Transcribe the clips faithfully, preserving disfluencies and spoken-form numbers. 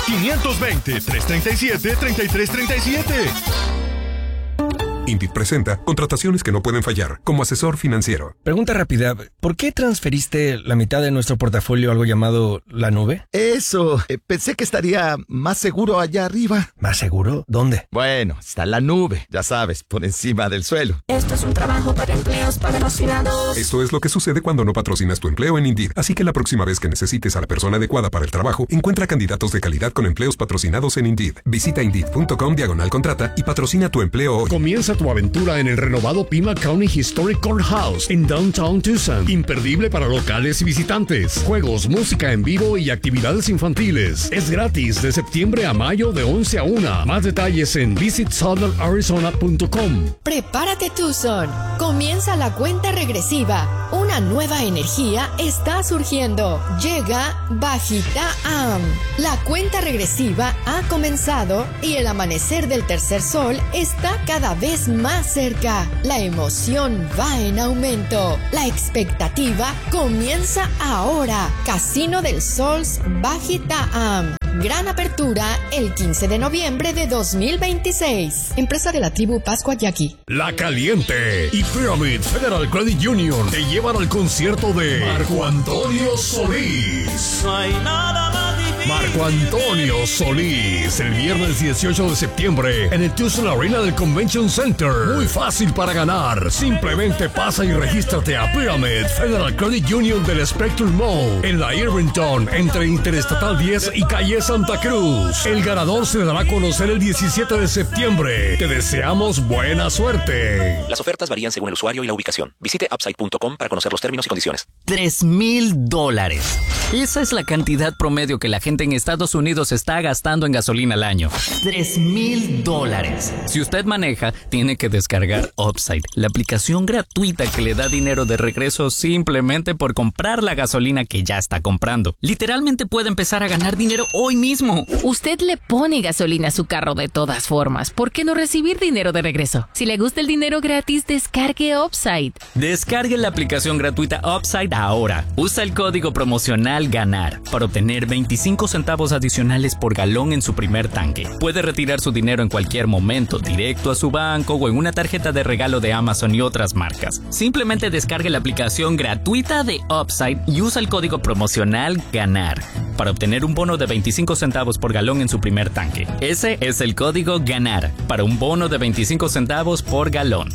cinco dos cero, tres tres siete, tres tres tres siete. Indeed presenta contrataciones que no pueden fallar, como asesor financiero. Pregunta rápida, ¿por qué transferiste la mitad de nuestro portafolio a algo llamado la nube? Eso, eh, pensé que estaría más seguro allá arriba. ¿Más seguro? ¿Dónde? Bueno, está la nube, ya sabes, por encima del suelo. Esto es un trabajo para empleos patrocinados. Esto es lo que sucede cuando no patrocinas tu empleo en Indeed. Así que la próxima vez que necesites a la persona adecuada para el trabajo, encuentra candidatos de calidad con empleos patrocinados en Indeed. Visita Indeed.com diagonal contrata y patrocina tu empleo hoy. Comienza tu aventura en el renovado Pima County Historic Courthouse en Downtown Tucson. Imperdible para locales y visitantes. Juegos, música en vivo y actividades infantiles. Es gratis de septiembre a mayo de once a una. Más detalles en visit southern arizona punto com. Prepárate, Tucson. Comienza la cuenta regresiva. Una nueva energía está surgiendo. Llega Bajita Am. La cuenta regresiva ha comenzado y el amanecer del tercer sol está cada vez más cerca. La emoción va en aumento. La expectativa comienza ahora. Casino del Sols Bajita Am. Gran apertura el quince de noviembre de dos mil veintiséis. Empresa de la tribu Pascua Yaqui. La Caliente y Pyramid Federal Credit Union te llevan al concierto de Marco Antonio Solís. No hay nada más difícil. Marco Antonio Solís, el viernes dieciocho de septiembre en el Tucson Arena del Convention Center. Muy fácil para ganar. Simplemente pasa y regístrate a Pyramid Federal Credit Union del Spectrum Mall en la Irvington, entre Interestatal diez y Calle Santa Cruz. El ganador se dará a conocer el diecisiete de septiembre. Te deseamos buena suerte. Las ofertas varían según el usuario y la ubicación. Visite upside punto com para conocer los términos y condiciones. Tres mil dólares. Esa es la cantidad promedio que la gente en Estados Unidos está gastando en gasolina al año. Tres mil dólares. Si usted maneja, tiene que descargar Upside, la aplicación gratuita que le da dinero de regreso simplemente por comprar la gasolina que ya está comprando. Literalmente puede empezar a ganar dinero hoy mismo. Usted le pone gasolina a su carro de todas formas. ¿Por qué no recibir dinero de regreso? Si le gusta el dinero gratis, descargue Upside. Descargue la aplicación gratuita Upside ahora. Usa el código promocional GANAR para obtener veinticinco centavos adicionales por galón en su primer tanque. Puede retirar su dinero en cualquier momento, directo a su banco o en una tarjeta de regalo de Amazon y otras marcas. Simplemente descargue la aplicación gratuita de Upside y usa el código promocional GANAR para obtener un bono de veinticinco centavos por galón en su primer tanque. Ese es el código GANAR para un bono de veinticinco centavos por galón.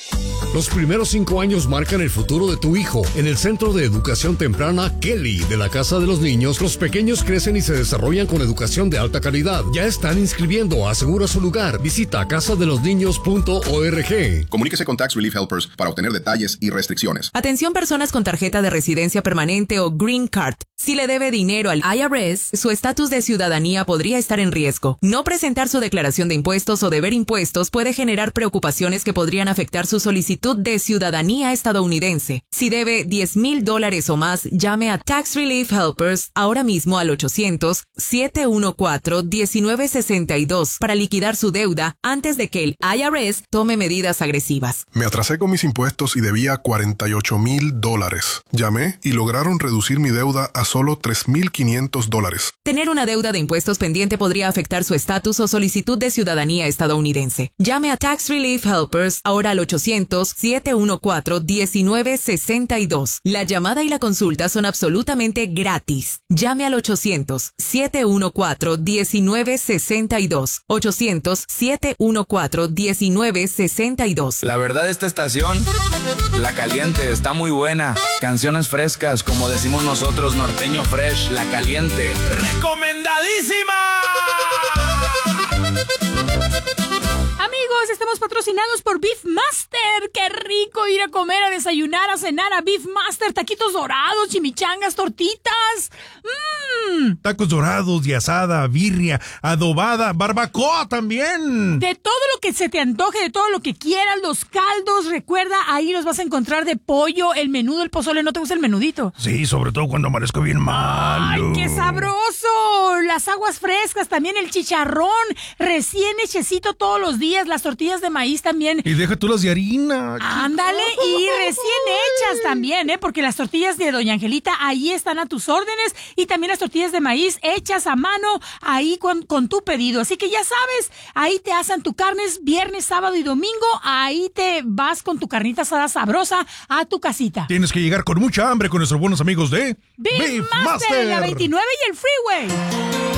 Los primeros cinco años marcan el futuro de tu hijo. En el Centro de Educación Temprana Kelly de la Casa de los Niños, los pequeños crecen y se desarrollan con educación de alta calidad. Ya están inscribiendo. Asegura su lugar. Visita casa de los niños punto org. Comuníquese con Tax Relief Helpers para obtener detalles y restricciones. Atención personas con tarjeta de residencia permanente o Green Card. Si le debe dinero al I R S, su estatus de ciudadanía podría estar en riesgo. No presentar su declaración de impuestos o deber impuestos puede generar preocupaciones que podrían afectar su solicitud de ciudadanía estadounidense. Si debe diez mil dólares o más, llame a Tax Relief Helpers ahora mismo al ochocientos, siete uno cuatro, uno nueve seis dos para liquidar su deuda antes de que el I R S tome medidas agresivas. Me atrasé con mis impuestos y debía cuarenta y ocho mil dólares. Llamé y lograron reducir mi deuda a solo tres mil quinientos dólares. Tener una deuda de impuestos pendiente podría afectar su estatus o solicitud de ciudadanía estadounidense. Llame a Tax Relief Helpers ahora al ochocientos, siete uno cuatro, uno nueve seis dos. La llamada y la consulta son absolutamente gratis. Llame al ochocientos, siete uno cuatro, uno nueve seis dos. ochocientos, siete uno cuatro, uno nueve seis dos. La verdad, esta estación, La Caliente, está muy buena. Canciones frescas, como decimos nosotros, norteño fresh, La Caliente. ¡Recomendadísima! Amigos, estamos patrocinados por Beef Master. ¡Qué rico ir a comer, a desayunar, a cenar a Beef Master! Taquitos dorados, chimichangas, tortitas. ¡Mmm! Tacos dorados y asada, birria, adobada, barbacoa también. De todo lo que se te antoje, de todo lo que quieras, los caldos. Recuerda, ahí los vas a encontrar de pollo, el menudo, el pozole. ¿No te gusta el menudito? Sí, sobre todo cuando amanezco bien malo. ¡Ay, qué sabroso! Las aguas frescas, también el chicharrón, recién hechecito todos los días. Las tortillas de maíz también. Y deja tú las de harina. Ándale, y recién hechas también, ¿eh? Porque las tortillas de Doña Angelita ahí están a tus órdenes y también las tortillas de maíz hechas a mano ahí con, con tu pedido. Así que ya sabes, ahí te asan tu carnes viernes, sábado y domingo. Ahí te vas con tu carnita asada sabrosa a tu casita. Tienes que llegar con mucha hambre con nuestros buenos amigos de Beef, Beef Master, Master, la veintinueve y el Freeway.